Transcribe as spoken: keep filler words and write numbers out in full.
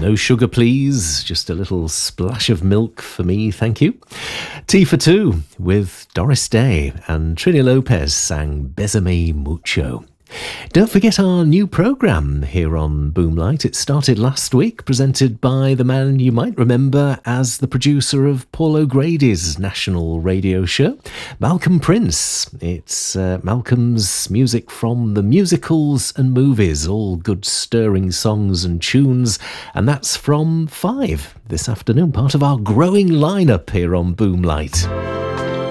No sugar, please. Just a little splash of milk for me, thank you. Tea for Two with Doris Day, and Trini Lopez sang Bésame Mucho. Don't forget our new programme here on Boomlight. It started last week, presented by the man you might remember as the producer of Paul O'Grady's national radio show, Malcolm Prince. It's uh, Malcolm's music from the musicals and movies, all good stirring songs and tunes, and that's from five this afternoon, part of our growing lineup here on Boomlight.